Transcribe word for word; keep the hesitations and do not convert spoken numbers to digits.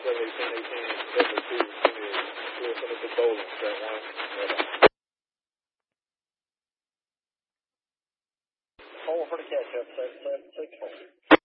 seven eight ten eight ten seven two we'll finish the bowling track one. Hold for the catch up, seven seven six four.